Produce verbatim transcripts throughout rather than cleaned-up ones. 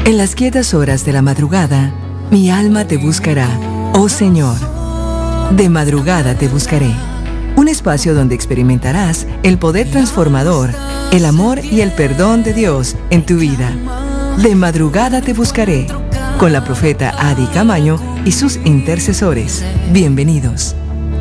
En las quietas horas de la madrugada, mi alma te buscará, oh Señor. De madrugada te buscaré. Un espacio donde experimentarás el poder transformador, el amor y el perdón de Dios en tu vida. De madrugada te buscaré, con la profeta Adi Camaño y sus intercesores. Bienvenidos.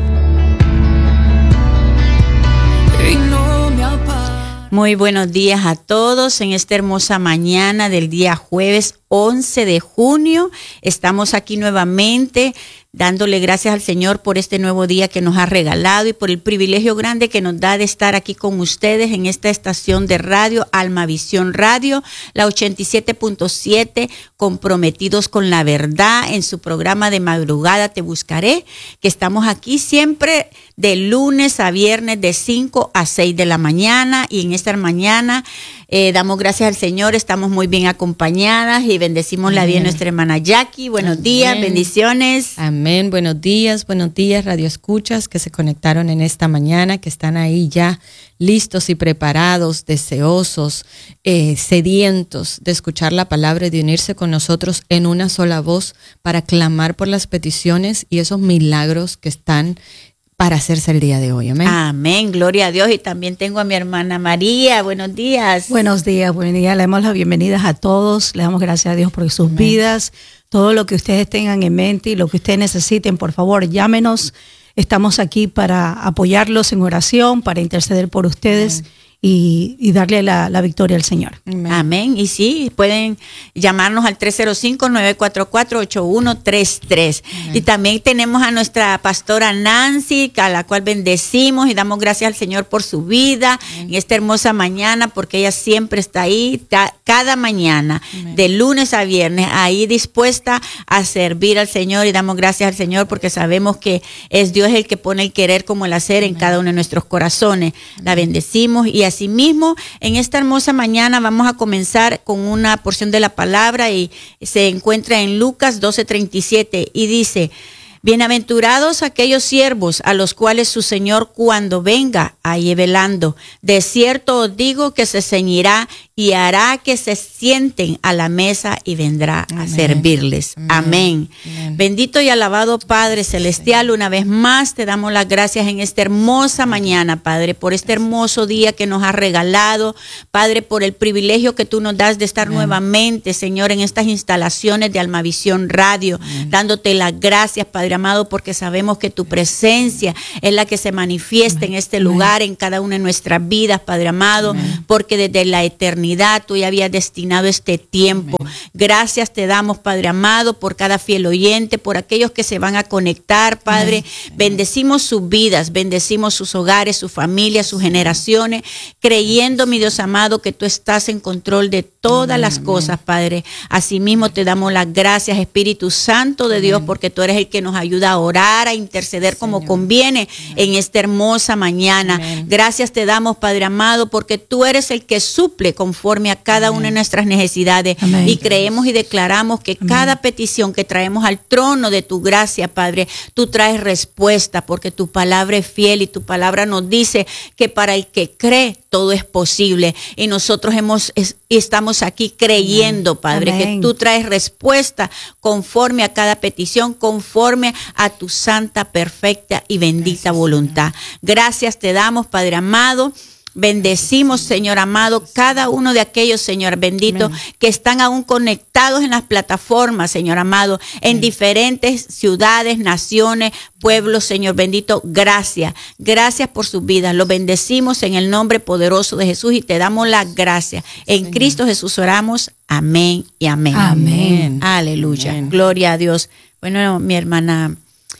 Muy buenos días a todos en esta hermosa mañana del día jueves once de junio. Estamos aquí nuevamente dándole gracias al Señor por este nuevo día que nos ha regalado y por el privilegio grande que nos da de estar aquí con ustedes en esta estación de radio, Almavisión Radio, la ochenta y siete punto siete, comprometidos con la verdad, en su programa de madrugada Te Buscaré, que estamos aquí siempre de lunes a viernes de cinco a seis de la mañana, y en esta mañana eh, damos gracias al Señor, estamos muy bien acompañadas y bendecimos Amén. La vida de nuestra hermana Jackie. Buenos Amén. Días, bendiciones. Amén, buenos días, buenos días, Radio Escuchas que se conectaron en esta mañana, que están ahí ya listos y preparados, deseosos, eh, sedientos de escuchar la palabra y de unirse con nosotros en una sola voz para clamar por las peticiones y esos milagros que están para hacerse el día de hoy. Amén. Amén, gloria a Dios. Y también tengo a mi hermana María. Buenos días. Buenos días, buenos días. Le damos las bienvenidas a todos. Le damos gracias a Dios por sus Amén. Vidas, todo lo que ustedes tengan en mente y lo que ustedes necesiten. Por favor, llámenos. Estamos aquí para apoyarlos en oración, para interceder por ustedes. Amén. Y, y darle la, la victoria al Señor. Amén. Amén. Y sí, pueden llamarnos al tres cero cinco, nueve cuatro cuatro, ocho uno tres tres. Amén. Y también tenemos a nuestra pastora Nancy, a la cual bendecimos y damos gracias al Señor por su vida Amén. En esta hermosa mañana, porque ella siempre está ahí, ta, cada mañana, Amén. De lunes a viernes, ahí dispuesta a servir al Señor, y damos gracias al Señor porque sabemos que es Dios el que pone el querer como el hacer Amén. En cada uno de nuestros corazones. Amén. La bendecimos, y asimismo, en esta hermosa mañana vamos a comenzar con una porción de la palabra, y se encuentra en Lucas doce treinta y siete, y dice: bienaventurados aquellos siervos a los cuales su Señor cuando venga halle velando. De cierto os digo que se ceñirá y hará que se sienten a la mesa y vendrá Amén. A servirles. Amén. Amén. Amén. Bendito y alabado Padre Celestial, una vez más te damos las gracias en esta hermosa mañana, Padre, por este hermoso día que nos has regalado, Padre, por el privilegio que tú nos das de estar Amén. Nuevamente, Señor, en estas instalaciones de Almavisión Radio, Amén. Dándote las gracias, Padre amado, porque sabemos que tu presencia es la que se manifiesta Amén. En este lugar, en cada una de nuestras vidas, Padre amado, Amén. Porque desde la eternidad tú ya habías destinado este tiempo. Amén. Gracias te damos, Padre amado, por cada fiel oyente, por aquellos que se van a conectar, Padre. Amén. Bendecimos sus vidas, bendecimos sus hogares, sus familias, sus generaciones, creyendo, mi Dios amado, que tú estás en control de todas Amén. Las cosas, Padre. Asimismo te damos las gracias, Espíritu Santo de Dios, Amén. Porque tú eres el que nos ayuda a orar, a interceder como Señor. Conviene Amén. En esta hermosa mañana. Amén. Gracias te damos, Padre amado, porque tú eres el que suple conforme a cada Amén. Una de nuestras necesidades. Amén. Y creemos y declaramos que Amén. Cada petición que traemos al trono de tu gracia, Padre, tú traes respuesta, porque tu palabra es fiel y tu palabra nos dice que para el que cree todo es posible. Y nosotros hemos es, estamos aquí creyendo, Padre, Amén. Que tú traes respuesta conforme a cada petición, conforme a tu santa, perfecta y bendita Gracias, voluntad. Señor. Gracias te damos, Padre amado. Bendecimos, Señor amado, cada uno de aquellos, Señor bendito, Amén. Que están aún conectados en las plataformas, Señor amado, en Amén. Diferentes ciudades, naciones, pueblos, Señor bendito. Gracias, gracias por sus vidas. Los bendecimos en el nombre poderoso de Jesús y te damos las gracias. En Señor. Cristo Jesús oramos. Amén y amén. Amén. Aleluya. Amén. Gloria a Dios. Bueno, mi hermana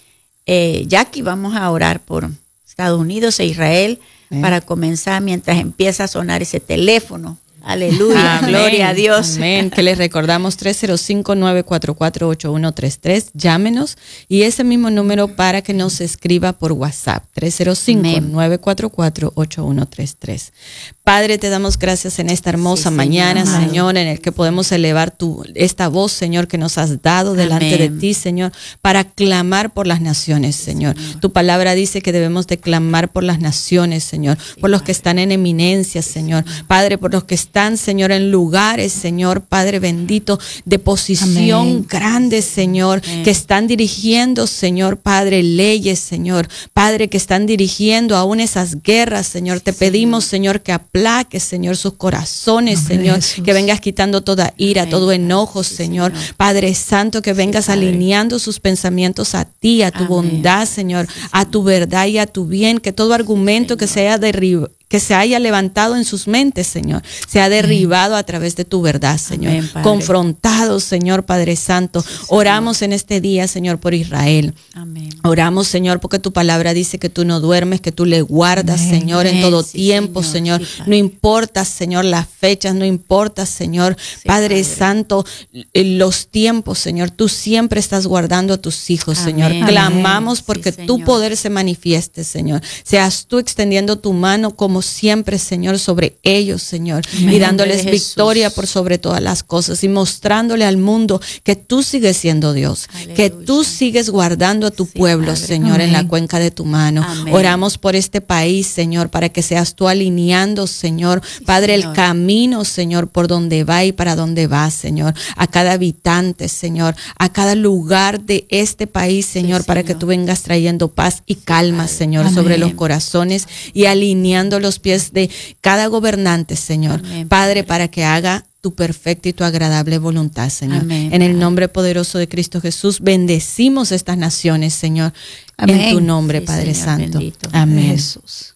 eh, Jackie, vamos a orar por Estados Unidos e Israel. Para comenzar, mientras empieza a sonar ese teléfono. Aleluya, Amén. Gloria a Dios. Amén. Que les recordamos tres cero cinco, nueve cuatro cuatro, ocho uno tres tres. Llámenos, y ese mismo número para que nos escriba por WhatsApp. tres cero cinco, nueve cuatro cuatro, ocho uno tres tres. Padre, te damos gracias en esta hermosa sí, mañana, Señor, Señor, en el que podemos elevar tu, esta voz, Señor, que nos has dado delante Amén. De ti, Señor, para clamar por las naciones, Señor. Señor. Tu palabra dice que debemos de clamar por las naciones, Señor, por los que están en eminencia, Señor. Padre, por los que están están, Señor, en lugares, Señor, Padre bendito, de posición Amén. grande, Señor, Amén. que están dirigiendo, Señor, Padre, leyes, Señor, Padre, que están dirigiendo aún esas guerras, Señor. Te pedimos, Señor, que aplaques, Señor, sus corazones, Amén, Señor, Jesús. que vengas quitando toda ira, Amén. todo enojo, sí, Señor. Señor. Padre Santo, que vengas sí, alineando sus pensamientos a ti, a tu Amén. bondad, Señor, sí, a tu verdad y a tu bien, que todo argumento sí, que sea derribado, que se haya levantado en sus mentes, Señor, se ha derribado a través de tu verdad, Señor. Amén, confrontados, Señor Padre Santo. Sí, Oramos en este día, Señor, por Israel. Amén. Oramos, Señor, porque tu palabra dice que tú no duermes, que tú le guardas, Amén. Señor, en todo sí, tiempo, Señor. Señor. Sí, no importa, Señor, las fechas, no importa, Señor, sí, Padre, Padre Santo, los tiempos, Señor. Tú siempre estás guardando a tus hijos, Amén. Señor. Amén. Clamamos porque sí, tu poder se manifieste, Señor. Seas tú extendiendo tu mano como siempre, Señor, sobre ellos, Señor, Amén. y dándoles victoria por sobre todas las cosas y mostrándole al mundo que tú sigues siendo Dios, Aleluya. que tú sigues guardando a tu sí, pueblo, Padre. Señor, Amén. en la cuenca de tu mano. Amén. Oramos por este país, Señor, para que seas tú alineando, Señor, sí, Padre, Señor. el camino, Señor, por donde va y para dónde va, Señor, a cada habitante, Señor, a cada lugar de este país, Señor, sí, para Señor. que tú vengas trayendo paz y calma, Señor, Amén. sobre los corazones y alineando los pies de cada gobernante, Señor. Amén, Padre, para que haga tu perfecta y tu agradable voluntad, Señor. Amén, en el nombre poderoso de Cristo Jesús, bendecimos estas naciones, Señor. Amén. En tu nombre, sí, Padre Señor, Santo. Bendito. Amén. Jesús.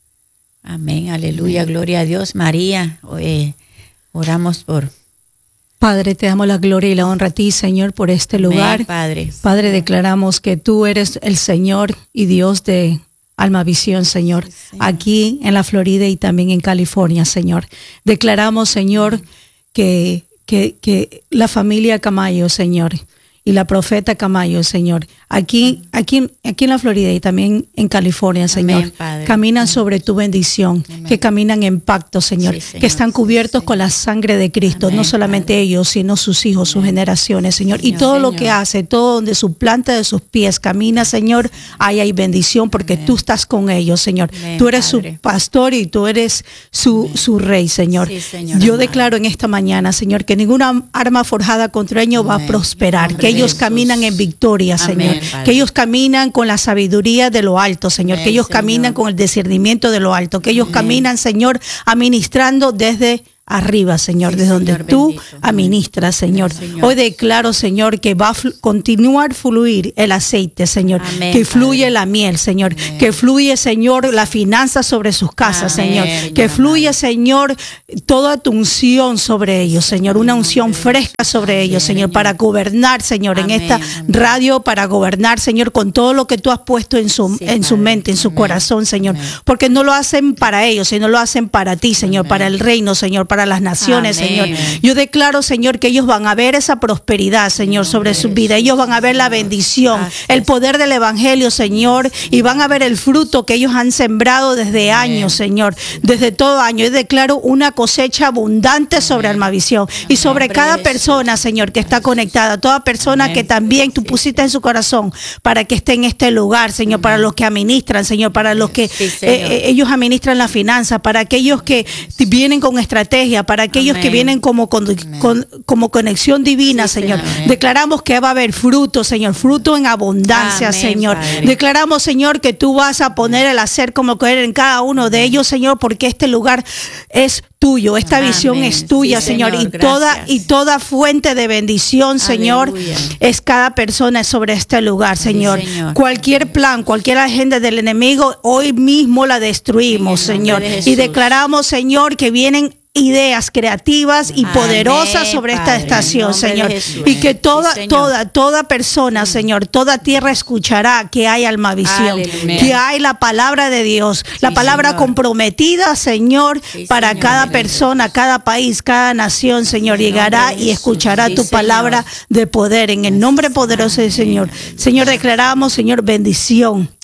Amén, aleluya, Amén. gloria a Dios. María, eh, oramos por... Padre, te damos la gloria y la honra a ti, Señor, por este Amén, lugar. Padre. Padre, declaramos que tú eres el Señor y Dios de Almavisión, Señor, sí, aquí en la Florida y también en California, Señor. Declaramos, Señor, que, que, que la familia Camayo, Señor, y la profeta Camayo, Señor, aquí, aquí, aquí en la Florida y también en California, Señor, Amén, caminan sobre tu bendición, Amén. que caminan en pacto, Señor, sí, Señor, que están cubiertos sí, con la sangre de Cristo, Amén, no solamente Padre. ellos, sino sus hijos, Amén. sus generaciones, Señor, Señor y todo Señor. lo que hace, todo donde su planta de sus pies camina, Señor, ahí hay bendición porque Amén. tú estás con ellos, Señor. Amén, tú eres Padre. su pastor y tú eres su, su rey, Señor. Sí, Señor. Yo declaro en esta mañana, Señor, que ninguna arma forjada contra ellos Amén. va a prosperar, que ellos caminan en victoria, Señor, Amén, que ellos caminan con la sabiduría de lo alto, Señor, Amén, que ellos Señor. caminan con el discernimiento de lo alto, que ellos Amén. caminan, Señor, administrando desde arriba, Señor, sí, desde donde Señor, tú bendito. administras, Señor. Señor. Hoy declaro, Señor, que va a flu- continuar fluir el aceite, Señor, Amén, que fluye Padre. la miel, Señor, Amén. que fluye, Señor, la finanza sobre sus casas, Amén, Señor, Señor, que fluye, Amén. Señor, toda tu unción sobre ellos, Señor, una unción fresca sobre Amén, ellos, Señor, para gobernar, Señor, Amén, en esta Amén. radio, para gobernar, Señor, con todo lo que tú has puesto en su, sí, en su mente, en su Amén. corazón, Señor, Amén. porque no lo hacen para ellos, sino lo hacen para ti, Señor, Amén. para el reino, Señor, para las naciones, Amén. Señor. Yo declaro, Señor, que ellos van a ver esa prosperidad, Señor, sobre su vida. Ellos van a ver la bendición, Gracias. el poder del evangelio, Señor, y van a ver el fruto que ellos han sembrado desde años, Señor, desde todo año. Yo declaro una cosecha abundante sobre Almavisión y sobre cada persona, Señor, que está conectada, toda persona que también tú pusiste en su corazón para que esté en este lugar, Señor, para los que administran, Señor, para los que sí, eh, ellos administran la finanza, para aquellos que vienen con estrategia, para aquellos Amén. que vienen como, con, con, como conexión divina, sí, Señor. Señor. Declaramos que va a haber fruto, Señor, fruto en abundancia, Amén, Señor. Padre. Declaramos, Señor, que tú vas a poner el hacer como querer en cada uno de ellos, Señor, porque este lugar es tuyo, esta Amén. visión es tuya, sí, Señor, Señor, y toda y toda fuente de bendición, Señor, Aleluya. es cada persona sobre este lugar, Señor. Sí, Señor. Cualquier plan, cualquier agenda del enemigo, hoy mismo la destruimos, Señor, de y declaramos, Señor, que vienen ideas creativas y poderosas Amén, sobre esta Padre, estación, Señor, y que toda, sí, toda, toda persona, Señor, toda tierra escuchará que hay Almavisión, Aleluya. que hay la palabra de Dios, sí, la palabra Señor. comprometida, Señor, sí, para Señor, cada persona, cada país, cada nación, Señor, llegará y escuchará sí, tu Señor. palabra de poder en el nombre poderoso del Señor. Señor, declaramos, Señor, bendición.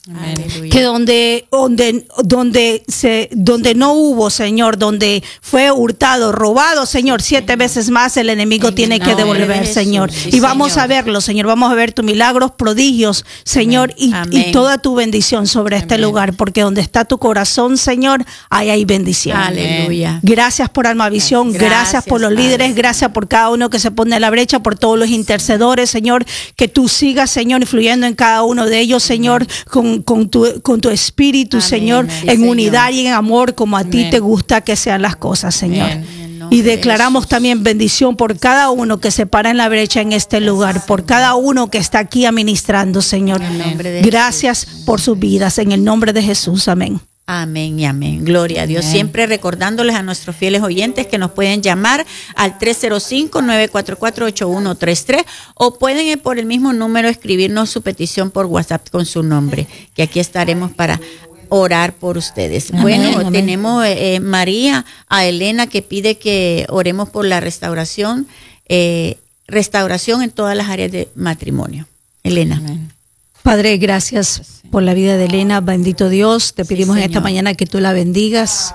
Aleluya. Que donde, donde, donde se, donde no hubo, Señor, donde fue hurtado, robado, Señor, siete Señor. veces más el enemigo en tiene que devolver, de Señor. Sí, y vamos Señor. a verlo, Señor. Vamos a ver tus milagros, prodigios, Señor, y, y toda tu bendición sobre Amén. este lugar, porque donde está tu corazón, Señor, ahí hay bendición. Aleluya. Gracias por Almavisión, gracias, gracias por los Padre. líderes, gracias por cada uno que se pone en la brecha, por todos los intercedores, Señor, que tú sigas, Señor, influyendo en cada uno de ellos, Señor, con Con tu, con tu espíritu, Amén. Señor, sí, en Señor. unidad y en amor, como a Amén. ti te gusta que sean las cosas, Señor. Amén. Y declaramos de también bendición por cada uno que se para en la brecha en este lugar, por cada uno que está aquí administrando, Señor. Gracias por sus vidas, en el nombre de Jesús. Amén. Amén y amén. Gloria a Dios. Amén. Siempre recordándoles a nuestros fieles oyentes que nos pueden llamar al tres cero cinco, nueve cuatro cuatro, ocho uno tres tres o pueden eh, por el mismo número escribirnos su petición por WhatsApp con su nombre, que aquí estaremos para orar por ustedes. Amén, bueno, amén. tenemos eh, María a Elena que pide que oremos por la restauración, eh, restauración en todas las áreas de matrimonio. Elena. Amén. Padre, gracias por la vida de Elena, bendito Dios, te pedimos sí, en esta mañana que tú la bendigas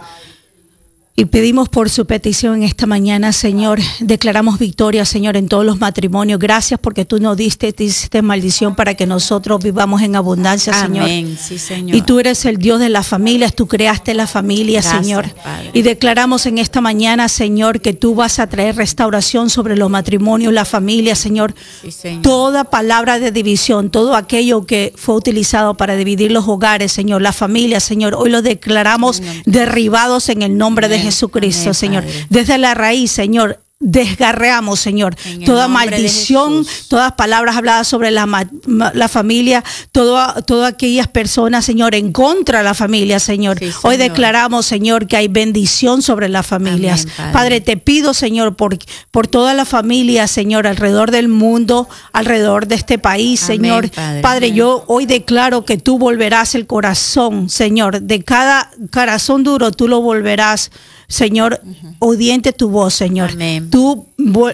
y pedimos por su petición en esta mañana, Señor, declaramos victoria, Señor, en todos los matrimonios. Gracias porque tú nos diste, diste maldición para que nosotros vivamos en abundancia, Señor. Amén, sí, Señor. Y tú eres el Dios de las familias, tú creaste la familia, Gracias, Señor. Padre. Y declaramos en esta mañana, Señor, que tú vas a traer restauración sobre los matrimonios, la familia, Señor. Sí, Señor. Toda palabra de división, todo aquello que fue utilizado para dividir los hogares, Señor, la familia, Señor, hoy lo declaramos Amén. derribados en el nombre Amén. de Jesucristo, Amén, Señor. Padre. Desde la raíz, Señor, desgarreamos, Señor, toda maldición, todas palabras habladas sobre la, la familia, todas todo aquellas personas, Señor, en contra de la familia, Señor. Sí, Señor. Hoy declaramos, Señor, que hay bendición sobre las familias. Amén, Padre. Padre, te pido, Señor, por, por toda la familia, Señor, alrededor del mundo, alrededor de este país, Amén, Señor. Padre, Padre Amén. yo hoy declaro que tú volverás el corazón, Señor, de cada corazón duro, tú lo volverás, Señor, uh-huh. odiente tu voz, Señor. Amén. Tú,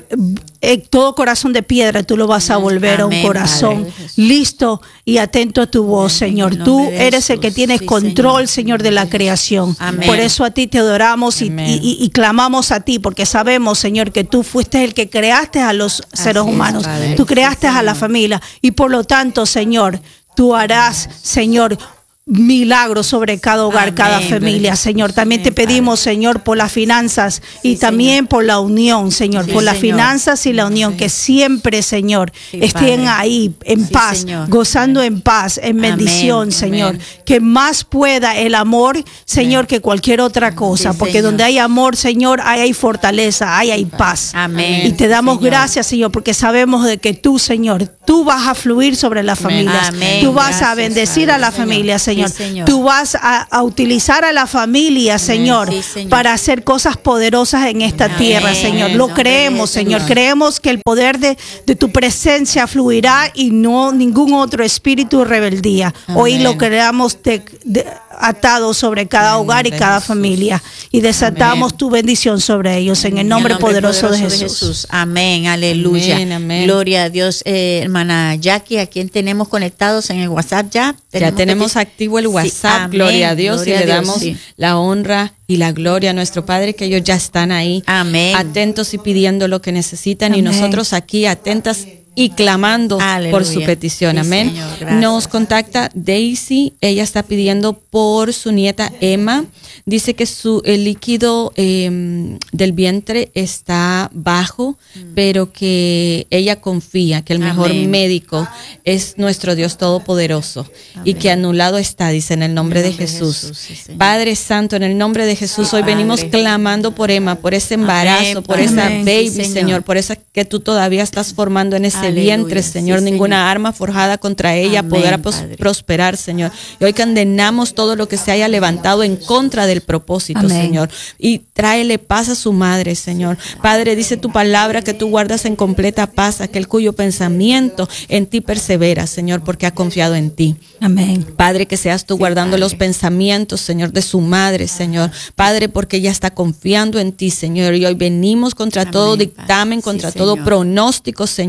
eh, todo corazón de piedra, tú lo vas a volver Amén, a un corazón listo y atento a tu voz, Amén, Señor. Tú eres el que tienes sí, control, Señor, Señor, de la creación. Amén. Por eso a ti te adoramos y, y, y clamamos a ti, porque sabemos, Señor, que tú fuiste el que creaste a los Así seres humanos. Es, tú creaste sí, a la familia y por lo tanto, Señor, tú harás, Señor, milagros sobre cada hogar, Amén, cada familia, Señor. También te pedimos, Señor, por las finanzas y sí, también Señor. por la unión, Señor, sí, por las Señor. finanzas y la unión, sí. que siempre, Señor, sí, estén Padre. ahí en sí, paz, Señor. gozando en paz, en bendición, Amén, Señor. Amén. Que más pueda el amor, Señor, Amén. que cualquier otra cosa, sí, porque Señor. donde hay amor, Señor, ahí hay fortaleza, ahí hay paz. Amén. Y te damos Señor. gracias, Señor, porque sabemos de que tú, Señor, tú vas a fluir sobre las familias, Amén. tú vas gracias, a bendecir Padre. a la familia, Señor. Señor. Sí, Señor. Tú vas a, a utilizar a la familia, Señor, sí, Señor, para hacer cosas poderosas en esta Amén. tierra, Señor. Lo creemos, Señor. Señor. Creemos que el poder de, de tu presencia fluirá y no ningún otro espíritu de rebeldía. Amén. Hoy lo creamos de, de, atado sobre cada Amén. hogar y cada Jesús. familia y desatamos Amén. tu bendición sobre ellos en el nombre, en el nombre poderoso, poderoso de, Jesús. de Jesús. Amén, aleluya. Amén, amén. Gloria a Dios. Eh, hermana Jackie, ¿a quién tenemos conectados en el WhatsApp ya? ¿Tenemos ya tenemos que... activo el WhatsApp, sí, amén. gloria a Dios, gloria y le Dios, damos sí. la honra y la gloria a nuestro Padre, que ellos ya están ahí, amén. atentos y pidiendo lo que necesitan, amén. y nosotros aquí atentas y clamando Aleluya. por su petición, sí, amén. Señor, nos contacta Daisy, ella está pidiendo por su nieta Emma, dice que su el líquido eh, del vientre está bajo, mm. pero que ella confía que el mejor amén. médico es nuestro Dios Todopoderoso amén. y que anulado está, dice, en el nombre, en el nombre de Jesús. De Jesús sí, Padre Santo, en el nombre de Jesús, sí, hoy Padre. venimos clamando por Emma, por ese embarazo, amén, por amén. esa baby, sí, señor. señor, por esa que tú todavía estás formando en ese Aleluya, vientre, Señor, sí, ninguna señor. arma forjada contra ella Amén, podrá Padre. prosperar, Señor. Y hoy condenamos todo lo que se haya levantado en contra del propósito, Amén. Señor. Y tráele paz a su madre, Señor. Padre, dice tu palabra que tú guardas en completa paz aquel cuyo pensamiento en ti persevera, Señor, porque ha confiado en ti. Amén. Padre, que seas tú sí, guardando Padre. los pensamientos, Señor, de su madre, Señor. Padre, porque ella está confiando en ti, Señor. Y hoy venimos contra Amén, todo dictamen, contra sí, todo Señor. pronóstico, Señor,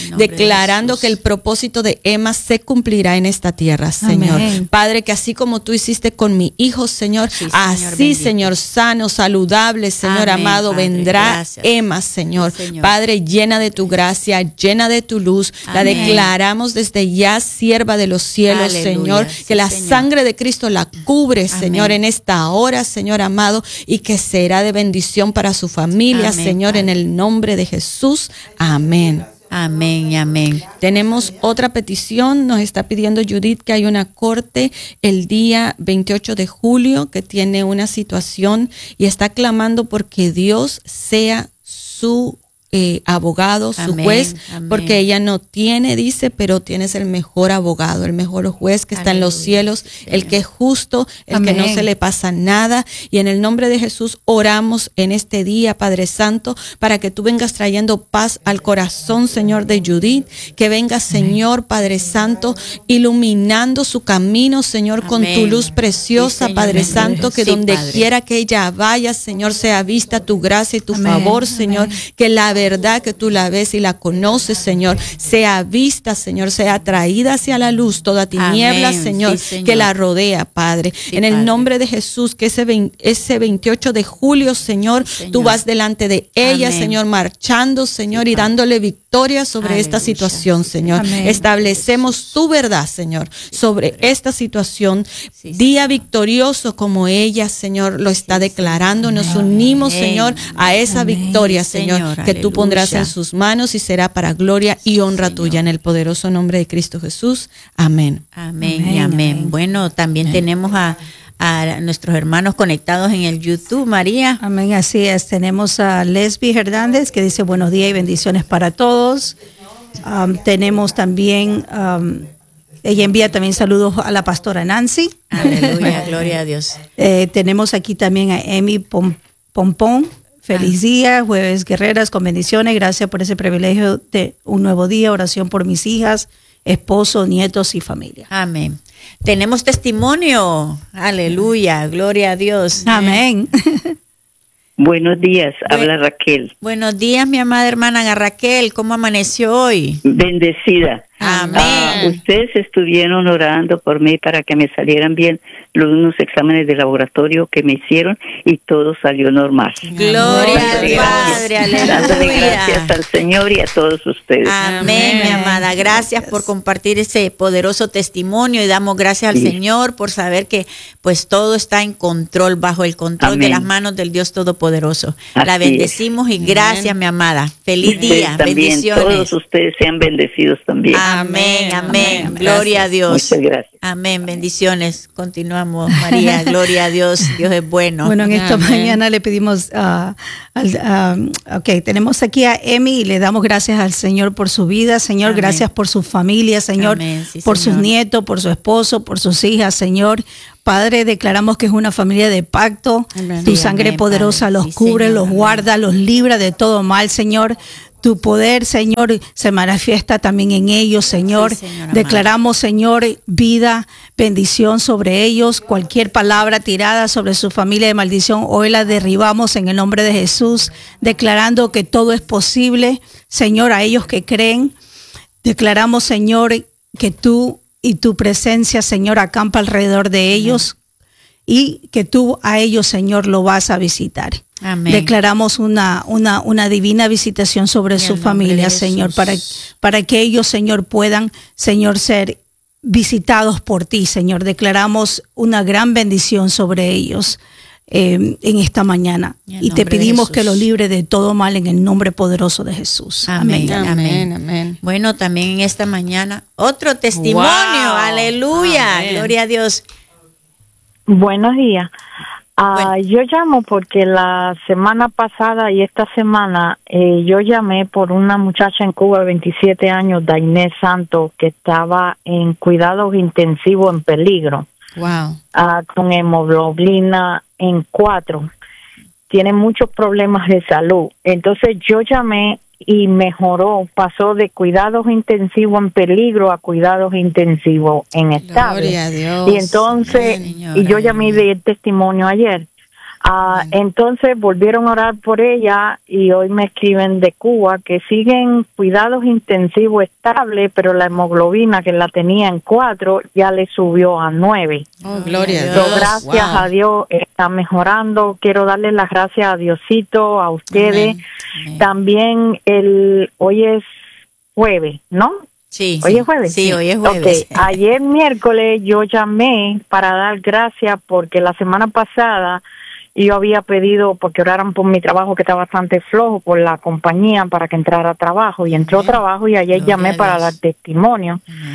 declarando de que el propósito de Emma se cumplirá en esta tierra, Señor. Amén. Padre, que así como tú hiciste con mi hijo, Señor, Sí, Señor, así, bendito. Señor, sano, saludable, Señor Amén, amado, Padre, vendrá gracias. Emma, Señor. Sí, Señor. Padre, llena de tu gracia, llena de tu luz. La Amén. declaramos desde ya sierva de los cielos, Aleluya, Señor. sí, Que la Señor. sangre de Cristo la cubre, Amén. Señor, en esta hora, Señor amado, y que será de bendición para su familia, Amén, Señor, Padre. en el nombre de Jesús. Amén. Amén y amén. Tenemos otra petición, nos está pidiendo Judith que hay una corte el día veintiocho de julio que tiene una situación y está clamando porque Dios sea su eh, abogado, su Amén, juez, amén. porque ella no tiene, dice, pero tienes el mejor abogado, el mejor juez que está en los Aleluya, cielos, el que es justo, el Amén. que no se le pasa nada. Y en el nombre de Jesús oramos en este día, Padre Santo, para que tú vengas trayendo paz al corazón, Señor, de Judith, que venga, Señor, Padre Santo, iluminando su camino, Señor, con tu Amén. luz preciosa, Sí, Señor, Padre en el nombre de Santo, que Jesús. donde Sí, Padre. quiera que ella vaya, Señor, sea vista tu gracia y tu Amén. favor, Señor, Amén. que la verdad que tú la ves y la conoces, Señor, sea vista, Señor, sea traída hacia la luz toda tiniebla, Amén. Señor, Sí, Señor. que la rodea, Padre. Sí, en el Padre. nombre de Jesús, que ese, veinte ese veintiocho de julio, Señor, Señor. tú vas delante de ella, Amén. Señor, marchando, Señor, Sí, y Padre. dándole victoria sobre esta Aleluya. situación, Señor. Amén. Establecemos tu verdad, Señor, sobre esta situación. Sí, Día victorioso como ella, Señor, lo está declarando. Nos Amén. unimos, Amén. Señor, a esa Amén. victoria, Sí, Señor, Señor. que tú pondrás Aleluya. en sus manos y será para gloria y honra Señor. tuya en el poderoso nombre de Cristo Jesús. Amén. Amén, Amén, y amén. amén. Bueno, también tenemos a, a nuestros hermanos conectados en el YouTube, María. Amén, así es. Tenemos a Lesbi Hernández que dice buenos días y bendiciones para todos. Um, tenemos también, um, ella envía también saludos a la pastora Nancy. Aleluya, gloria a Dios. Eh, tenemos aquí también a Emi Pom- Pompón. Feliz día, jueves guerreras con bendiciones. Gracias por ese privilegio de un nuevo día. Oración por mis hijas, esposo, nietos y familia. Amén. Tenemos testimonio. Aleluya, gloria a Dios. Amén. Buenos días, Buen- habla Raquel. Buenos días, mi amada hermana Raquel. ¿Cómo amaneció hoy? Bendecida. Amén. Ah, ustedes estuvieron orando por mí para que me salieran bien los unos exámenes de laboratorio que me hicieron y todo salió normal. Gloria al Dándole Padre, gracias- Dándole gracias aleluya. al Señor y a todos ustedes. Amén, mi Amén. amada. Gracias por compartir ese poderoso testimonio y damos gracias al Sí. Señor por saber que pues todo está en control, bajo el control de Amén. las manos del Dios Todopoderoso. Así La bendecimos y gracias, mi amada. Feliz Ustedes día, también, bendiciones. todos ustedes sean bendecidos también. Amén, amén. Amén. Gloria a Dios. Muchas gracias. Amén, bendiciones. Continuamos, María. Gloria a Dios. Dios es bueno. Bueno, en esta Amén. mañana le pedimos, ah, al, ah, ok, tenemos aquí a Emi y le damos gracias al Señor por su vida, Señor, Amén. gracias por su familia, Señor, Amén, sí, por Señor. sus nietos, por su esposo, por sus hijas, Señor. Padre, declaramos que es una familia de pacto. Amén. Tu Sí, sangre amén, poderosa Padre. los Sí, cubre, Señor, los amén. guarda, los libra de todo mal, Señor. Tu poder, Señor, se manifiesta también en ellos, Señor. Sí, Señor amado. Declaramos, Señor, vida, bendición sobre ellos. Cualquier palabra tirada sobre su familia de maldición, hoy la derribamos en el nombre de Jesús, declarando que todo es posible, Señor, a ellos que creen. Declaramos, Señor, que tú y tu presencia, Señor, acampa alrededor de ellos y que tú a ellos, Señor, lo vas a visitar. Amén. Declaramos una, una, una divina visitación sobre En su el nombre familia, de Señor, Jesús. para, para que ellos, Señor, puedan, Señor, ser visitados por ti, Señor. Declaramos una gran bendición sobre ellos eh, en esta mañana. En el Y te nombre de pedimos Jesús. que lo libre de todo mal en el nombre poderoso de Jesús. Amén. Amén. Amén, amén. Bueno, también en esta mañana otro testimonio. Wow. Aleluya. Amén. Gloria a Dios. Buenos días. Ah, Bueno. Yo llamo porque la semana pasada y esta semana eh, yo llamé por una muchacha en Cuba de veintisiete años, Dainés Santos, que estaba en cuidados intensivos en peligro, Wow. ah, con hemoglobina en cuatro. Tiene muchos problemas de salud. Entonces yo llamé y mejoró, pasó de cuidados intensivos en peligro a cuidados intensivos en estable. Gloria a Dios. Y entonces, Amén, Señora. y yo llamé de testimonio ayer. Uh, entonces volvieron a orar por ella y hoy me escriben de Cuba que siguen cuidados intensivos estables, pero la hemoglobina que la tenía en cuatro ya le subió a nueve. Oh, gloria a Dios. So, gracias wow. a Dios está mejorando. Quiero darle las gracias a Diosito, a ustedes. Amén. Amén. También el hoy es jueves, ¿no? Sí. ¿Hoy sí. es jueves? Sí, hoy es jueves. Okay. Ayer miércoles yo llamé para dar gracias porque la semana pasada yo había pedido porque oraran por mi trabajo que está bastante flojo por la compañía para que entrara a trabajo y entró Amén. trabajo y ayer Gloria llamé para dar testimonio. Amén.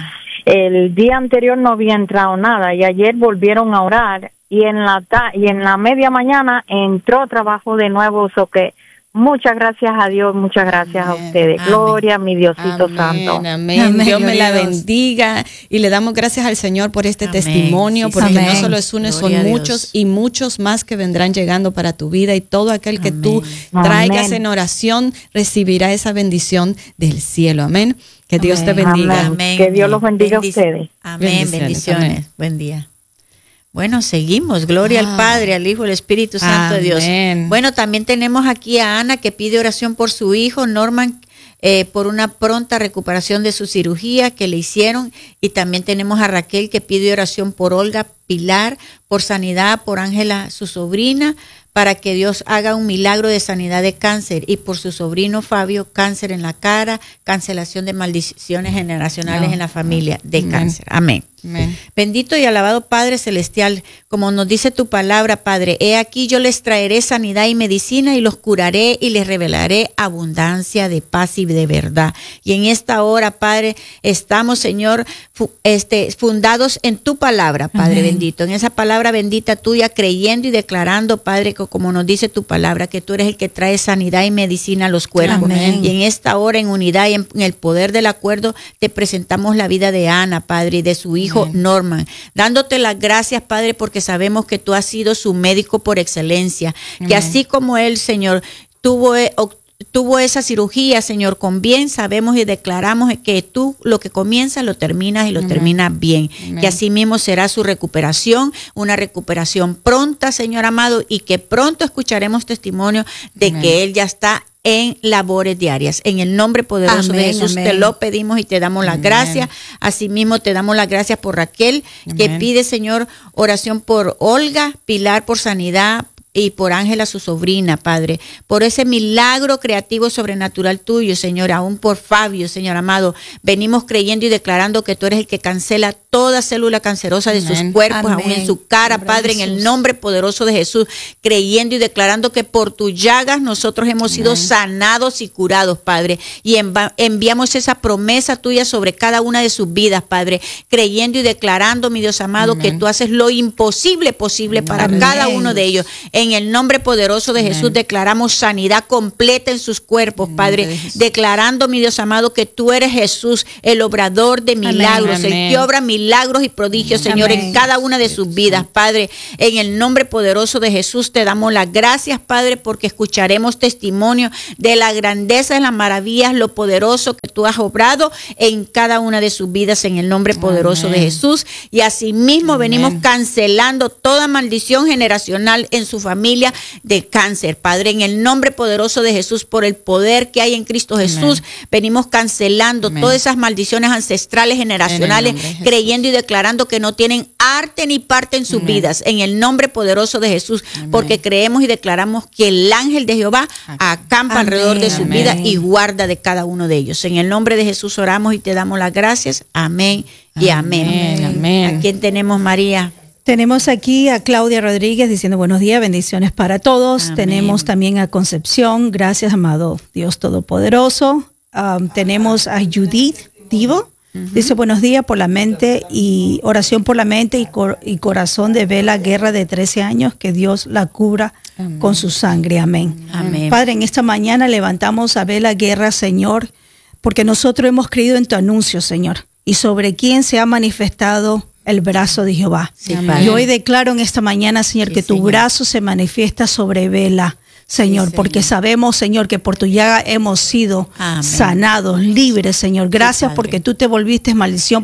El día anterior no había entrado nada y ayer volvieron a orar y en la ta y en la media mañana entró trabajo de nuevo, so que muchas gracias a Dios, muchas gracias amén, a ustedes. Amén. Gloria a mi Diosito amén, Santo. Amén. amén. Dios me la bendiga y le damos gracias al Señor por este amén. testimonio, sí, porque amén. no solo es uno, Gloria son muchos y muchos más que vendrán llegando para tu vida y todo aquel que amén. tú traigas amén. en oración recibirá esa bendición del cielo. Amén. Que Dios amén. te bendiga. Amén. Que Dios los bendiga Bendic a ustedes. Amén. Bendiciones. Bendiciones. Amén. Buen día. Bueno, seguimos. Gloria ah. al Padre, al Hijo, al Espíritu Santo Amén. de Dios. Bueno, también tenemos aquí a Ana que pide oración por su hijo, Norman, eh, por una pronta recuperación de su cirugía que le hicieron. Y también tenemos a Raquel que pide oración por Olga Pilar, por sanidad, por Ángela, su sobrina, para que Dios haga un milagro de sanidad de cáncer, y por su sobrino Fabio, cáncer en la cara, cancelación de maldiciones generacionales no. en la familia de Amén. cáncer. Amén. Amén. Bendito y alabado Padre Celestial, como nos dice tu palabra, Padre, he aquí yo les traeré sanidad y medicina y los curaré y les revelaré abundancia de paz y de verdad. Y en esta hora, Padre, estamos, Señor, fu este, fundados en tu palabra, Padre Amén. bendito, en esa palabra bendita tuya, creyendo y declarando, Padre, que como nos dice tu palabra, que tú eres el que trae sanidad y medicina a los cuerpos. Amén. Y en esta hora, en unidad y en, en el poder del acuerdo, te presentamos la vida de Ana, Padre, y de su hijo Amén. Norman, dándote las gracias, Padre, porque sabemos que tú has sido su médico por excelencia, Amén. que así como él, Señor, tuvo tuvo esa cirugía, Señor, con bien, sabemos y declaramos que tú lo que comienzas lo terminas y lo Amén. terminas bien. Amén. Que así mismo será su recuperación, una recuperación pronta, Señor amado, y que pronto escucharemos testimonio de Amén. que él ya está en labores diarias. En el nombre poderoso amén, de Jesús amén. te lo pedimos y te damos las gracias. Asimismo te damos las gracias por Raquel, amén. que pide, Señor, oración por Olga Pilar, por sanidad, y por Ángela, su sobrina, Padre, por ese milagro creativo sobrenatural tuyo, Señor, aún por Fabio, Señor amado, venimos creyendo y declarando que tú eres el que cancela toda célula cancerosa de Amén. sus cuerpos, Amén. aún en su cara, Amén. Padre, en el nombre poderoso de Jesús, creyendo y declarando que por tus llagas nosotros hemos Amén. sido sanados y curados, Padre, y enviamos esa promesa tuya sobre cada una de sus vidas, Padre, creyendo y declarando, mi Dios amado, Amén. que tú haces lo imposible posible para Amén. cada uno de ellos. En el nombre poderoso de Amén. Jesús declaramos sanidad completa en sus cuerpos, Padre, de declarando, mi Dios amado, que tú eres Jesús, el obrador de milagros, Amén. el que obra milagros y prodigios, Señor, Amén. en cada una de sus vidas, Padre. En el nombre poderoso de Jesús te damos las gracias, Padre, porque escucharemos testimonio de la grandeza, de las maravillas, lo poderoso que tú has obrado en cada una de sus vidas, en el nombre poderoso Amén. de Jesús. Y asimismo Amén. venimos cancelando toda maldición generacional en su familia. familia de cáncer, Padre, en el nombre poderoso de Jesús, por el poder que hay en Cristo Jesús, Amén. venimos cancelando Amén. todas esas maldiciones ancestrales, generacionales, creyendo y declarando que no tienen arte ni parte en sus Amén. vidas, en el nombre poderoso de Jesús, Amén. porque creemos y declaramos que el ángel de Jehová acampa Amén. alrededor de su vida y guarda de cada uno de ellos. En el nombre de Jesús oramos y te damos las gracias. Amén y amén. Amén. Amén. ¿A quién tenemos, María? Tenemos aquí a Claudia Rodríguez diciendo buenos días, bendiciones para todos. Amén. Tenemos también a Concepción, gracias amado Dios Todopoderoso. Um, tenemos a Judith Divo, uh-huh. dice buenos días por la mente y oración por la mente y, cor y corazón de Vela Guerra de trece años, que Dios la cubra Amén. con su sangre. Amén. Amén. Padre, en esta mañana levantamos a Vela Guerra, Señor, porque nosotros hemos creído en tu anuncio, Señor, y sobre quién se ha manifestado el brazo de Jehová. Sí, y hoy declaro en esta mañana, Señor, sí, que tu Señor. brazo se manifiesta sobre Vela, Señor, sí, porque sabemos, Señor, que por tu llaga hemos sido Amén. sanados, libres, Señor. Gracias sí, porque tú te volviste maldición para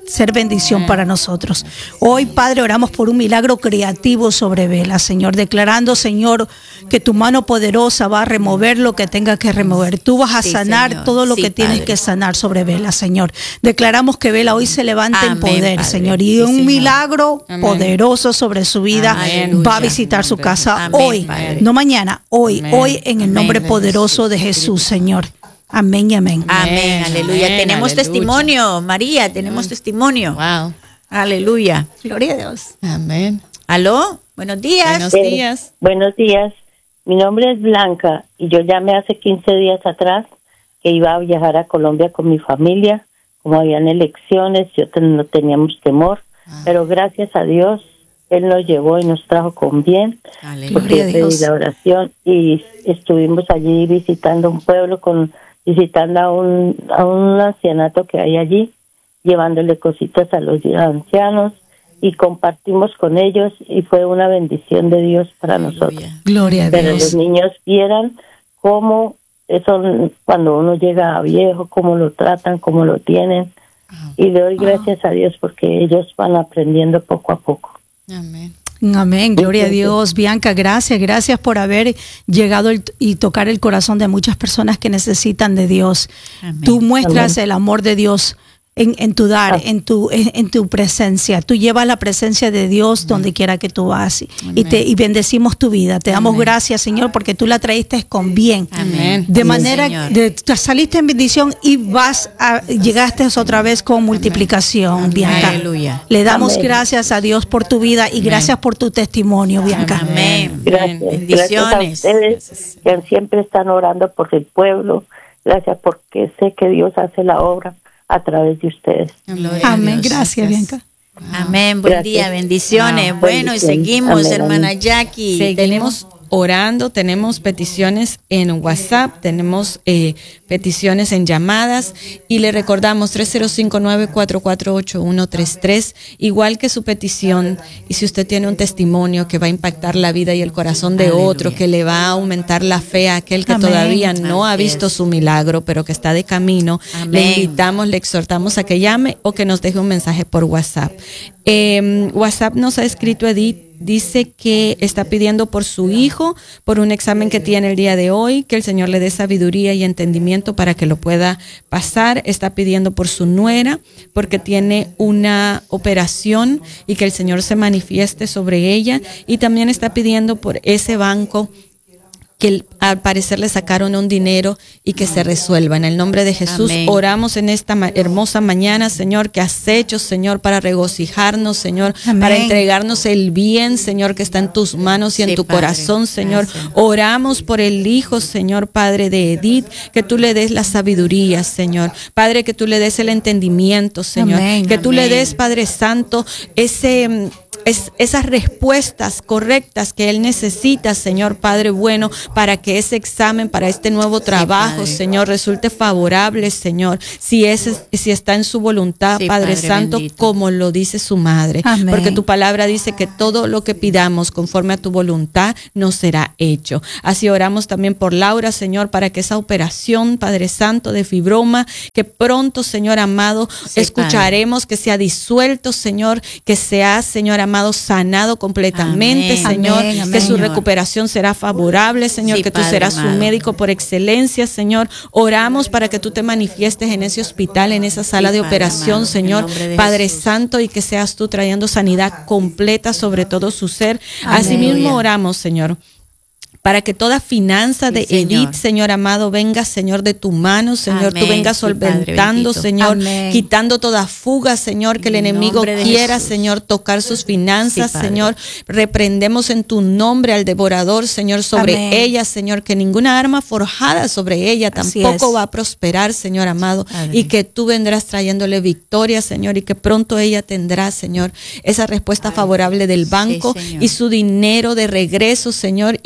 ser bendición Amén. para nosotros. Hoy, Padre, oramos por un milagro creativo sobre Vela, Señor, declarando, Señor, que tu mano poderosa va a remover lo que tenga que remover. Tú vas a Sí, sanar Señor. todo lo Sí, que tienes Padre. que sanar sobre Vela, Señor. Declaramos que Vela hoy se levanta en Amén, poder, Padre. Señor, y Sí, un Señor. milagro Amén. poderoso sobre su vida Amén. va a visitar su casa Amén, hoy, Padre. no mañana, hoy, Amén. hoy en el Amén. nombre poderoso de Jesús, Señor. Amén y amén. Amén, Amén, aleluya. amén, Tenemos aleluya. testimonio, María, tenemos testimonio. Wow. Aleluya. Gloria a Dios. Amén. ¿Aló? Buenos días. Buenos Eh, días. Buenos días. Mi nombre es Blanca y yo llamé hace quince días atrás que iba a viajar a Colombia con mi familia. Como habían elecciones, yo ten- no teníamos temor, pero gracias a Dios, Él nos llevó y nos trajo con bien. Aleluya. Porque Gloria a yo pedí Dios. la oración y estuvimos allí visitando un pueblo, con visitando a un, a un ancianato que hay allí, llevándole cositas a los ancianos y compartimos con ellos y fue una bendición de Dios para nosotros. Aleluya. Gloria a Pero Dios. los niños vieran cómo eso, cuando uno llega a viejo, cómo lo tratan, cómo lo tienen. Y le doy gracias a Dios porque ellos van aprendiendo poco a poco. Amén. Amén, gloria a Entonces, Dios. Bianca, gracias, gracias por haber llegado el- y tocar el corazón de muchas personas que necesitan de Dios. Amén. Tú muestras el amor de Dios en, en tu dar, Ah. en tu en, en tu presencia. Tú llevas la presencia de Dios donde quiera que tú vas y, y te y bendecimos tu vida. Te damos Amén. gracias, Señor, porque tú la traíste con bien. Amén. De Sí, manera Señor. de tú saliste en bendición y vas a llegaste otra vez con multiplicación, Bianca. Aleluya. Le damos Amén. gracias a Dios por tu vida y gracias por tu testimonio, Bianca. Amén. Gracias. Bendiciones. Gracias a ustedes que siempre están orando por el pueblo. Gracias porque sé que Dios hace la obra a través de ustedes. Gloria a Amén. Dios. Gracias, Bianca. Amén. Buen Gracias. día, bendiciones. Ah, Bueno, y bendiciones. seguimos, Amén, hermana amén. Jackie. Seguimos orando, tenemos peticiones en WhatsApp, tenemos eh, peticiones en llamadas y le recordamos tres cero cinco, nueve cuatro cuatro, ocho uno tres tres, igual que su petición. Y si usted tiene un testimonio que va a impactar la vida y el corazón de Aleluya. otro, que le va a aumentar la fe a aquel que Amén. todavía no ha Así visto es. su milagro, pero que está de camino, Amén. le invitamos, le exhortamos a que llame o que nos deje un mensaje por WhatsApp. Eh, WhatsApp nos ha escrito Edith. Dice que está pidiendo por su hijo, por un examen que tiene el día de hoy, que el Señor le dé sabiduría y entendimiento para que lo pueda pasar. Está pidiendo por su nuera, porque tiene una operación y que el Señor se manifieste sobre ella. Y también está pidiendo por ese banco que al parecer le sacaron un dinero y que se resuelva. En el nombre de Jesús Amén. oramos en esta ma- hermosa mañana, Señor, que has hecho, Señor, para regocijarnos, Señor, Amén. para entregarnos el bien, Señor, que está en tus manos y en Sí, tu Padre. corazón, Señor. Gracias. Oramos por el hijo, Señor, Padre de Edith, que tú le des la sabiduría, Señor. Padre, que tú le des el entendimiento, Señor. Amén. Que tú le Amén. des, Padre Santo, ese... mm, es, esas respuestas correctas que él necesita, Señor Padre bueno, para que ese examen, para este nuevo trabajo, Padre. Señor, resulte favorable, Señor, si ese, si está en su voluntad, Sí, Padre, Padre Santo, bendito. como lo dice su madre. Amén. Porque tu palabra dice que todo lo que pidamos conforme a tu voluntad nos será hecho. Así oramos también por Laura, Señor, para que esa operación, Padre Santo, de fibroma, que pronto, Señor amado, Sí, escucharemos que sea disuelto, Señor, que sea, Señor amado, sanado completamente, Amén. Señor, Amén, amén. que su Señor. recuperación será favorable, Señor, Sí, que tú Padre serás su amado. médico por excelencia, Señor. Oramos para que tú te manifiestes en ese hospital, en esa sala Sí, de Padre operación, amado, en Señor, nombre de Padre Jesús. Santo, y que seas tú trayendo sanidad completa sobre todo su ser. Amén. Asimismo oramos, Señor, para que toda finanza de Sí, Señor. Edith, Señor amado, venga, Señor, de tu mano, Señor, tú Amén. vengas Sí, Padre solventando, bendito. Señor, Amén. quitando toda fuga, Señor, que el En el enemigo nombre de quiera, Jesús. Señor, tocar sus finanzas, Sí, Padre. Señor. Reprendemos en tu nombre al devorador, Señor, sobre Amén. ella, Señor, que ninguna arma forjada sobre ella Así tampoco es. va a prosperar, Señor amado, Padre. y que tú vendrás trayéndole victoria, Señor, y que pronto ella tendrá, Señor, esa respuesta favorable del banco Señor. y su dinero de regreso, Señor, y tú lo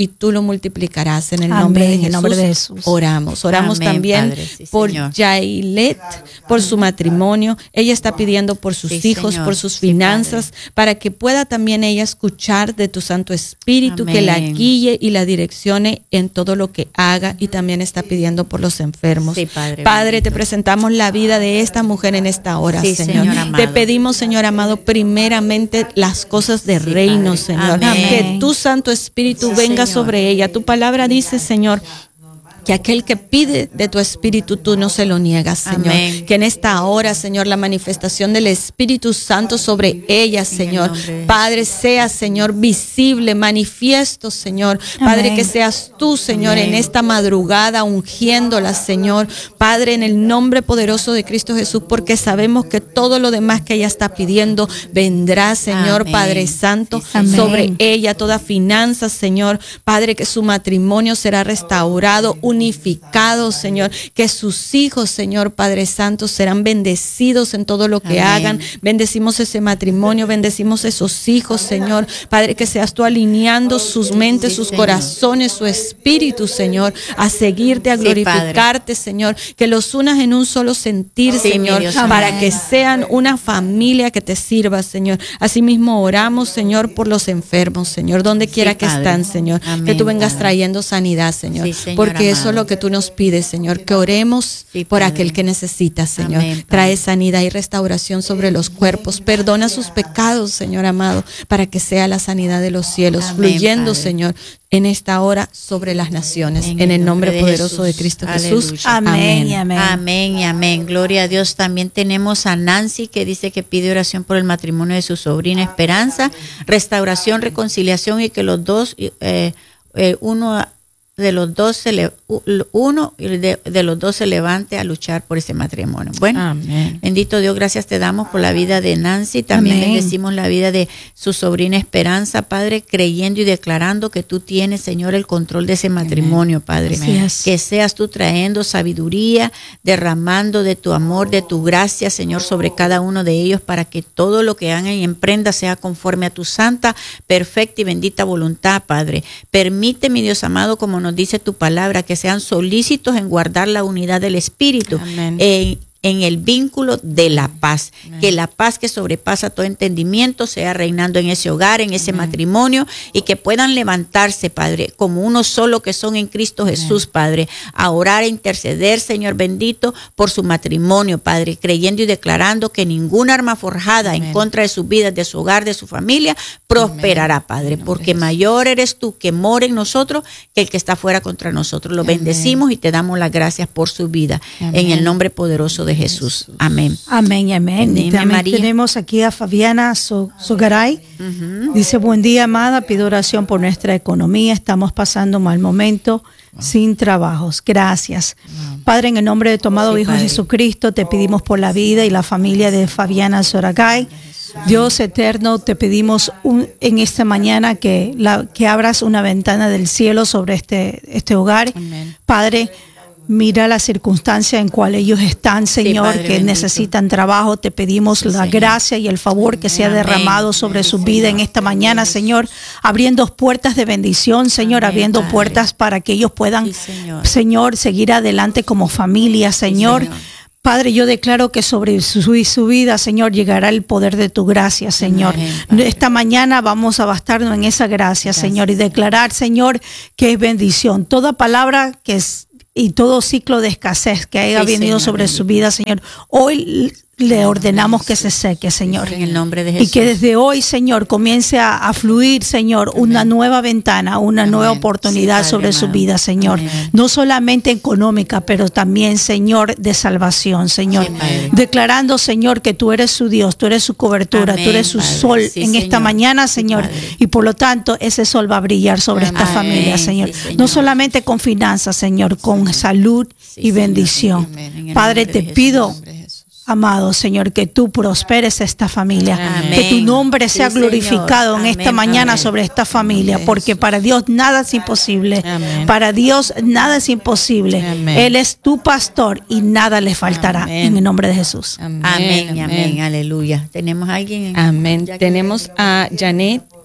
multiplicarás. En el Amén, nombre de en Jesús, el nombre de Jesús. oramos. Oramos Amén, también Padre, sí, por Señor. Yailet, por su matrimonio. Ella está pidiendo por sus Sí, hijos, Señor. por sus Sí, finanzas, para que pueda también ella escuchar de tu Santo Espíritu, Amén. que la guíe y la direccione en todo lo que haga, y también está pidiendo por los enfermos. Sí, Padre Padre, bendito. te presentamos la vida de esta mujer en esta hora, Sí, Señor. Señor amado. Te pedimos, Señor amado, primeramente las cosas de Sí, reino, Padre. Señor. Amén. Que tu Santo Espíritu Sí, venga Señor. sobre ella. Tu palabra dice, Señor, que aquel que pide de tu Espíritu, tú no se lo niegas, Señor. Amén. Que en esta hora, Señor, la manifestación del Espíritu Santo sobre ella, Señor. nombre de Padre, sea, Señor, visible, manifiesto, Señor. Padre, Amén. que seas tú, Señor, Amén. en esta madrugada, ungiéndola, Señor. Padre, en el nombre poderoso de Cristo Jesús, porque sabemos que todo lo demás que ella está pidiendo vendrá, Señor, Amén. Padre Santo, Sí, Señor. sobre Amén. ella, toda finanza, Señor. Padre, que su matrimonio será restaurado, unificado, Señor. Que sus hijos, Señor, Padre Santo, serán bendecidos en todo lo que Amén. hagan. Bendecimos ese matrimonio, bendecimos esos hijos, Señor. Padre, que seas tú alineando sus mentes, Sí, sus Señor. corazones, su espíritu, Señor, a seguirte, a Sí, glorificarte, Señor. Que los unas en un solo sentir, Sí, mi Señor, Dios para amado. que sean una familia que te sirva, Señor. Asimismo oramos, Señor, por los enfermos, Señor, donde quiera que Padre. están, Señor. Amén, Que tú vengas Padre. trayendo sanidad, Señor. Sí, Señor Porque eso es amado. lo que tú nos pides, Señor. Que oremos Sí, por Padre. aquel que necesita, Señor. Amén, Padre. Trae sanidad y restauración sobre los cuerpos. Perdona sus pecados, Señor amado, para que sea la sanidad de los cielos, Amén, fluyendo, Padre. Señor, en esta hora sobre las naciones. En En, el el nombre, nombre de poderoso de Jesús. Cristo Aleluya. Jesús. Amén y amén. Amén y amén. Gloria a Dios. También tenemos a Nancy, que dice que pide oración por el matrimonio de su sobrina Esperanza, restauración, reconciliación, y que los dos, eh, eh, uno de los dos se le, uno de, de los dos se levante a luchar por ese matrimonio. Bueno, Amén. bendito Dios, gracias te damos por la vida de Nancy. También Amén. bendecimos la vida de su sobrina Esperanza, Padre, creyendo y declarando que tú tienes, Señor, el control de ese matrimonio, Padre. Así es. Que seas tú trayendo sabiduría, derramando de tu amor, de tu gracia, Señor, sobre cada uno de ellos, para que todo lo que hagan y emprenda sea conforme a tu santa, perfecta y bendita voluntad, Padre. Permite, mi Dios amado, como nos dice tu palabra, que sean solícitos en guardar la unidad del Espíritu, Amén. en, en el vínculo de la paz. Amén. Que la paz que sobrepasa todo entendimiento sea reinando en ese hogar, en ese Amén. Matrimonio, y que puedan levantarse, Padre, como uno solo que son en Cristo Jesús, Amén. Padre, a orar e interceder, Señor bendito, por su matrimonio, Padre, creyendo y declarando que ninguna arma forjada Amén. En contra de sus vidas, de su hogar, de su familia, prosperará, Padre, porque mayor eres tú que mora en nosotros que el que está fuera contra nosotros. Lo Amén. Bendecimos y te damos las gracias por su vida, Amén. En el nombre poderoso de Jesús. Amén. Amén y amén. Y Dime, también María. tenemos aquí a Fabiana So- Sogaray. Uh-huh. Dice, buen día, amada, pido oración por nuestra economía. Estamos pasando un mal momento, sin trabajos. Gracias. Padre, en el nombre de tu amado Sí, Hijo Padre. Jesucristo, te pedimos por la vida y la familia de Fabiana Sogaray. Dios eterno, te pedimos un- en esta mañana que, la, que abras una ventana del cielo sobre este, este hogar. Amén. Padre, mira la circunstancia en cual ellos están, Señor, Padre que bendito. necesitan trabajo. Te pedimos Sí, la Señor. gracia y el favor que sea Amén. derramado sobre su vida en esta mañana, Señor, abriendo puertas de bendición, Señor, Amén, abriendo Padre. puertas para que ellos puedan, Sí, Señor. Señor, seguir adelante como familia, Señor. Señor. Padre, yo declaro que sobre su, su vida, Señor, llegará el poder de tu gracia, Señor. Amén, Padre. Esta mañana vamos a bastarnos en esa gracia, Señor, y declarar, Señor, que es bendición. Toda palabra que es y todo ciclo de escasez que haya Sí, venido Señor, sobre bendito. su vida, Señor, hoy le ordenamos que se seque, Señor. En el nombre de Y Jesús. que desde hoy, Señor, comience a, a fluir, Señor, una nueva ventana, una Amén. nueva oportunidad Sí, Padre sobre su amado. vida, Señor. Amén. No solamente económica, pero también, Señor, de salvación, Señor. Sí, Padre. Declarando, Señor, que tú eres su Dios, tú eres su cobertura, Amén, tú eres su Padre. sol Sí, en esta Señor. mañana, Sí, Señor. Padre. Y por lo tanto, ese sol va a brillar sobre esta Amén. familia, Sí, Señor. Señor. No solamente con finanzas, Señor, con salud Sí, y Señor. bendición. Amén. En el Padre, nombre te de Jesús. pido, Nombre de Jesús. amado Señor, que tú prosperes esta familia, Amén. que tu nombre Sí, sea Señor. glorificado en esta Amén, mañana Padre. sobre esta familia, Amén. porque para Dios nada es imposible. Amén. Para Dios nada es imposible. Amén. Él es tu pastor y nada le faltará. Amén. En el nombre de Jesús. Amén, Amén, amén, amén. aleluya. ¿Tenemos a alguien? en- Amén. Ya que- Tenemos a Janet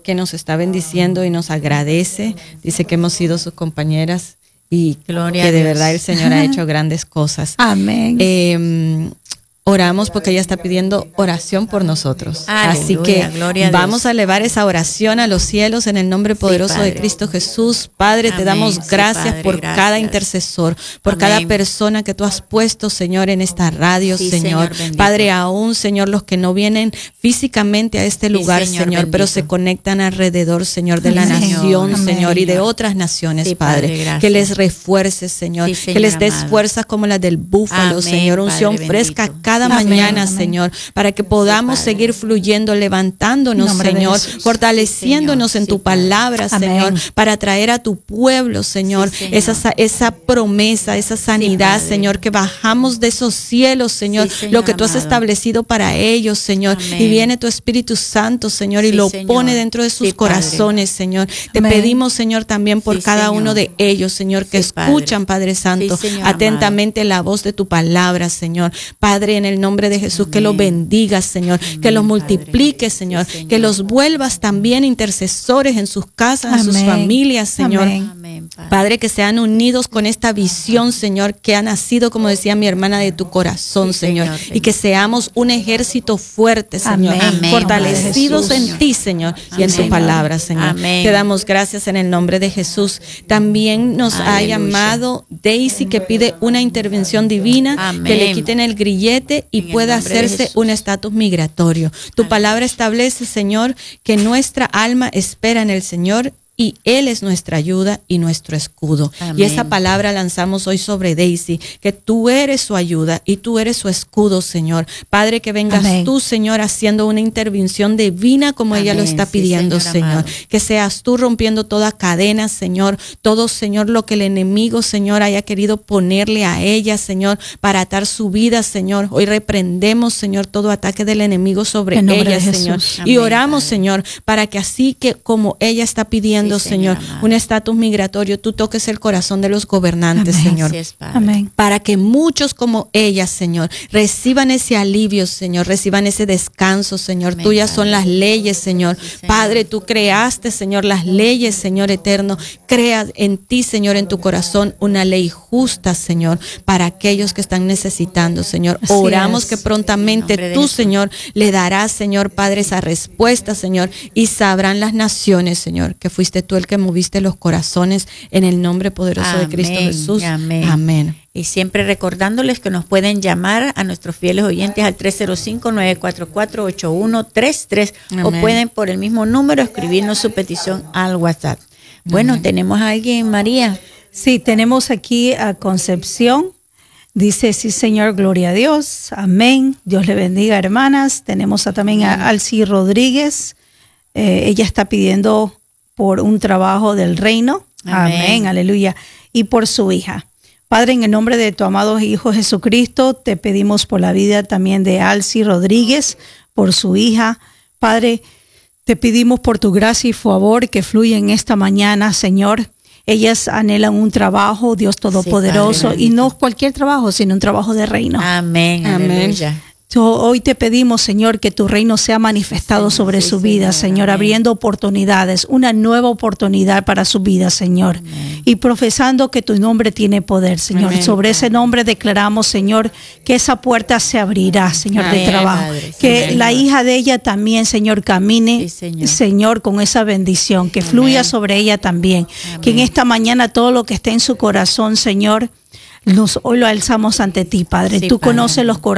que nos está bendiciendo y nos agradece. Dice que hemos sido sus compañeras y Gloria que a de Dios. verdad el Señor ha hecho grandes cosas. Amén. Eh, oramos porque ella está pidiendo oración por nosotros. Aleluya, Así que gloria a Dios. vamos a elevar esa oración a los cielos en el nombre poderoso Padre. de Cristo Jesús. Padre, te Amén. damos Sí, gracias Padre, por gracias. cada intercesor, por Amén. cada persona que tú has puesto, Señor, en esta radio, Sí, Señor. Señor bendito. Padre, aún, Señor, los que no vienen físicamente a este Sí, lugar, Señor Señor, pero bendito. se conectan alrededor, Señor, de la Amén. nación, Amén. Señor, y de Señor. otras naciones, Sí, Padre. Padre, gracias. Que les refuerces, Señor, Sí, que Señor les des amado. fuerzas como las del búfalo, Amén, Señor, unción Padre fresca bendito. cada Amén. mañana, Amén. Señor, para que podamos Padre. seguir fluyendo, levantándonos, En nombre de Señor, Jesús. fortaleciéndonos Sí, en Señor. tu palabra, Amén. Señor, para traer a tu pueblo, Señor, Sí, Señor. esa, sa- esa promesa, esa sanidad, Padre. Señor, que bajamos de esos cielos, Señor, Sí, Señor lo que tú has amado. establecido para ellos, Señor, Amén. y viene tu Espíritu Santo, Señor, y Sí, lo Señor. pone dentro de sus Sí, Padre. corazones, Señor. Te Amén. pedimos, Señor, también por Sí, cada Señor. uno de ellos, Señor, que Sí, Padre. escuchan, Padre Santo, Sí, Señor atentamente la voz de tu palabra, Señor. Padre, en el nombre de Jesús, que los bendigas, Señor, que los Padre. multipliques, Señor, Sí, Señor. que los vuelvas también intercesores en sus casas, en sus Amén. familias, Señor. Amén. Amén, Padre. Padre, que sean unidos con esta visión, Señor, que ha nacido, como decía mi hermana, de tu corazón, Sí, Señor, Señor. y que seamos un ejército fuerte, Señor, Amén. fortalecidos Amén. en ti, Señor, y en Amén. tu palabra, Señor. Amén. Te damos gracias en el nombre de Jesús. También nos ha Aleluya. llamado Daisy, que pide una intervención divina, Amén. que le quiten el grillete y En el pueda nombre de hacerse Jesús. un estatus migratorio. Tu palabra establece, Señor, que nuestra alma espera en el Señor y Él es nuestra ayuda y nuestro escudo. Amén. Y esa palabra lanzamos hoy sobre Daisy, que tú eres su ayuda y tú eres su escudo, Señor. Padre, que vengas Amén. tú, Señor, haciendo una intervención divina como ella lo Amén. está Sí, pidiendo, Señor Señor. amado. Que seas tú rompiendo toda cadena, Señor. Todo, Señor, lo que el enemigo, Señor, haya querido ponerle a ella, Señor, para atar su vida, Señor. Hoy reprendemos, Señor, todo ataque del enemigo sobre En nombre ella, de Señor. Jesús. Y Amén, oramos, Padre. Señor, para que así que como ella está pidiendo, Sí, Señor Señor, amado. un estatus migratorio, tú toques el corazón de los gobernantes, Amén. Señor. Así es, Padre. Amén. Para que muchos como ella, Señor, reciban ese alivio, Señor, reciban ese descanso, Señor. Amén, Tuyas Padre. son las leyes, Señor. Sí, Señor. Padre, tú creaste, Señor, las leyes, Señor eterno. Crea en ti, Señor, en tu corazón una ley justa, Señor, para aquellos que están necesitando, Señor. Así Oramos es. que En prontamente nombre de tú, Jesús. Señor, le darás, Señor, Padre, esa respuesta, Señor, y sabrán las naciones, Señor, que fuiste tú el que moviste los corazones en el nombre poderoso de Cristo Amén, Jesús. amén. Amén. Y siempre recordándoles que nos pueden llamar a nuestros fieles oyentes al tres cero cinco, nueve cuatro cuatro, ocho uno tres tres o Amén. pueden por el mismo número escribirnos su petición al WhatsApp. Bueno, tenemos a alguien, María. Sí, tenemos aquí a Concepción. Dice, sí, Señor, gloria a Dios. Amén. Dios le bendiga, hermanas. Tenemos a, también a Alci Rodríguez. Eh, ella está pidiendo por un trabajo del reino. Amén. Amén. Aleluya. Y por su hija. Padre, en el nombre de tu amado Hijo Jesucristo, te pedimos por la vida también de Alci Rodríguez, por su hija. Padre, te pedimos por tu gracia y favor que fluya en esta mañana, Señor. Ellas anhelan un trabajo, Dios Todopoderoso, Padre y no bendito. cualquier trabajo, sino un trabajo de reino. Amén. Amén. Aleluya. So, hoy te pedimos, Señor, que tu reino sea manifestado Sí, sobre sí, su vida, Señor. Señor, Amén. abriendo oportunidades, una nueva oportunidad para su vida, Señor. Amén. Y profesando que tu nombre tiene poder, Señor. Amén. Sobre ese nombre declaramos, Señor, que esa puerta se abrirá, Señor, de Amén, trabajo. Padre. Que Amén. la hija de ella también, Señor, camine, Sí, Señor. con esa bendición, que fluya Amén. sobre ella también. Que en Amén. esta mañana todo lo que esté en su corazón, Señor, nos, hoy lo alzamos ante ti, Padre. Sí, Tú Padre. conoces los corazones.